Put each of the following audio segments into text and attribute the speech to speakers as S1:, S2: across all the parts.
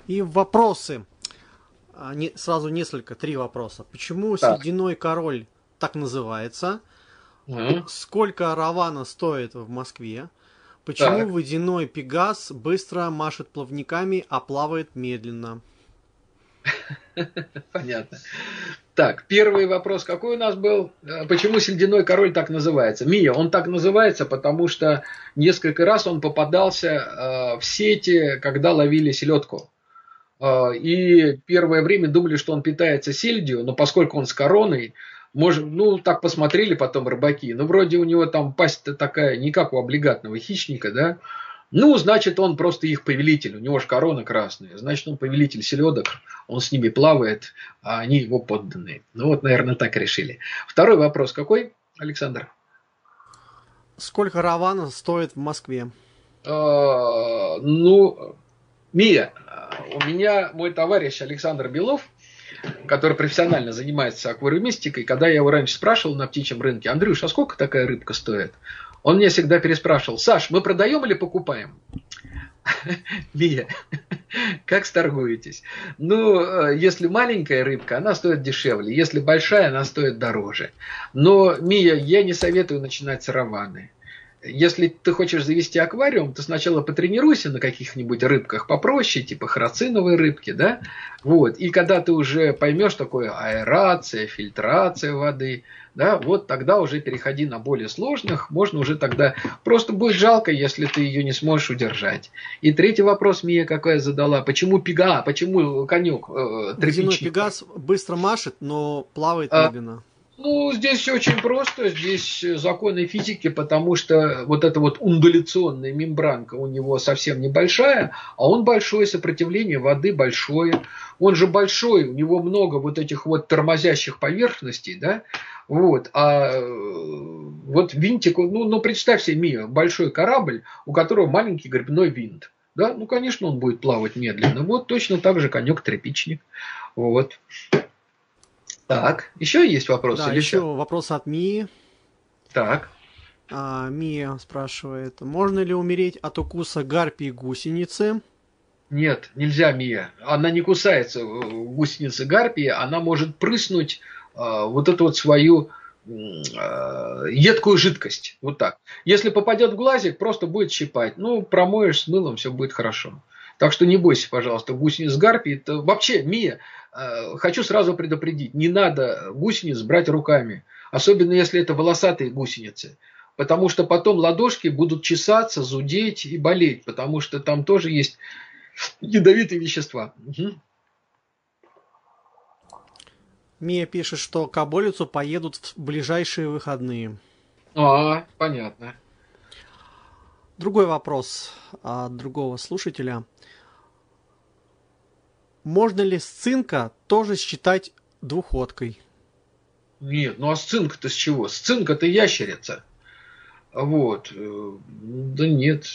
S1: И вопросы. Сразу несколько, три вопроса. Почему
S2: Так.
S1: Сединой король так называется?
S2: Мгм.
S1: Сколько Равана стоит в Москве? Почему
S2: Так.
S1: водяной Пегас быстро машет плавниками, а плавает медленно?
S2: Понятно. Так, первый вопрос какой у нас был? Почему Сельдяной король так называется? Мия, он так называется, потому что несколько раз он попадался в сети, когда ловили селедку. И первое время думали, что он питается сельдью, но поскольку он с короной, ну, так посмотрели потом рыбаки, ну, вроде у него там пасть-то такая, не как у облигатного хищника, да, ну, значит, он просто их повелитель, у него же корона красная, значит, он повелитель селедок, он с ними плавает, а они его подданные. Ну, вот, наверное, так решили. Второй вопрос какой, Александр?
S1: Сколько Равана стоит в Москве?
S2: Ну, Мия, у меня мой товарищ Александр Белов, который профессионально занимается аквариумистикой, когда я его раньше спрашивал на птичьем рынке: Андрюш, а сколько такая рыбка стоит? Он мне всегда переспрашивал: Саш, мы продаем или покупаем? Мия, как сторгуетесь? Ну, если маленькая рыбка, она стоит дешевле. Если большая, она стоит дороже. Но, Мия, я не советую начинать с раваны. Если ты хочешь завести аквариум, то сначала потренируйся на каких-нибудь рыбках попроще, типа харациновой рыбки, да? Вот. И когда ты уже поймешь такое аэрация, фильтрация воды, да, вот тогда уже переходи на более сложных, можно уже тогда, просто будет жалко, если ты ее не сможешь удержать. И третий вопрос Мия какая задала: почему пига, почему конек
S1: Водяной
S2: тряпичник?
S1: Пегас быстро машет, но плавает медленно.
S2: Ну, здесь все очень просто. Здесь законы физики, потому что вот эта вот ундуляционная мембранка у него совсем небольшая, а он большое, сопротивление воды большое. Он же большой, у него много вот этих вот тормозящих поверхностей, да, вот. Вот винтик, ну представь себе, Мия, большой корабль, у которого маленький гребной винт. Да, ну, конечно, он будет плавать медленно. Вот точно так же конек-тряпичник. Вот. Так, еще есть вопросы
S1: Да,
S2: или все?
S1: еще вопрос от Мии.
S2: Так.
S1: Мия спрашивает, можно ли умереть от укуса гарпии гусеницы?
S2: Нет, нельзя, Мия. Она не кусается, гусеница гарпии, она может прыснуть вот эту вот свою едкую жидкость. Вот так. Если попадет в глазик, просто будет щипать. Ну, промоешь с мылом, все будет хорошо. Так что не бойся, пожалуйста, гусениц гарпии. Это вообще, Мия, хочу сразу предупредить, не надо гусениц брать руками. Особенно если это волосатые гусеницы. Потому что потом ладошки будут чесаться, зудеть и болеть. Потому что там тоже есть ядовитые вещества. Угу.
S1: Мия пишет, что к Аболицу поедут в ближайшие выходные.
S2: Понятно.
S1: Другой вопрос от другого слушателя. Можно ли сцинка тоже считать двуходкой?
S2: Нет, ну а сцинка-то с чего? Сцинка-то ящерица. Вот. Да нет.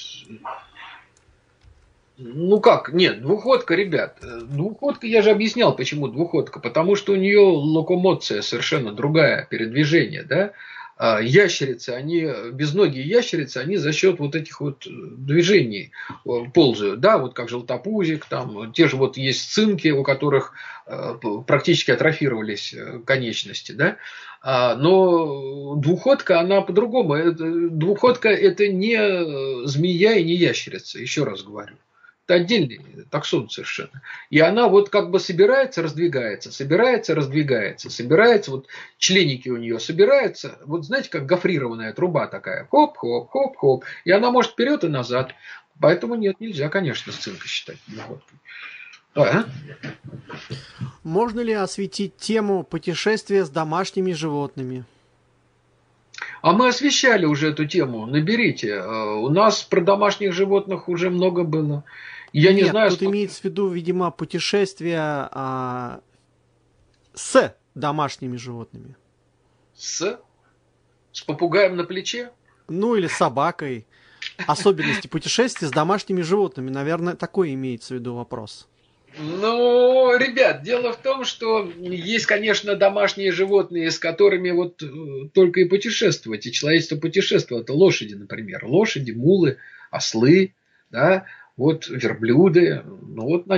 S2: Ну как? Нет, двуходка, ребят. Двуходка, я же объяснял, почему двуходка. Потому что у нее локомоция совершенно другая, передвижение, да? Ящерицы, они, безногие ящерицы, они за счет вот этих вот движений ползают, да, вот как желтопузик, там, те же вот есть цинки, у которых практически атрофировались конечности, да, но двуходка, она по-другому, двуходка это не змея и не ящерица, еще раз говорю. Это отдельный таксон совершенно. И она вот как бы собирается, раздвигается, собирается, раздвигается, собирается, вот членики у нее собираются, вот знаете, как гофрированная труба такая, хоп-хоп-хоп-хоп, и она может вперед и назад. Поэтому нет, нельзя, конечно, сцинкой считать. А?
S1: Можно ли осветить тему путешествия с домашними животными?
S2: А мы освещали уже эту тему, наберите. У нас про домашних животных уже много было. Я не
S1: Нет,
S2: знаю,
S1: тут
S2: сколько...
S1: имеется в виду, видимо, путешествия с домашними животными.
S2: С? С попугаем на плече?
S1: Ну или с собакой. Особенности путешествий с домашними животными. Наверное, такой имеется в виду вопрос.
S2: Ну, ребят, дело в том, что есть, конечно, домашние животные, с которыми вот только и путешествовать, и человечество путешествовало. Это лошади, например. Лошади, мулы, ослы, да, вот верблюды. Ну, вот на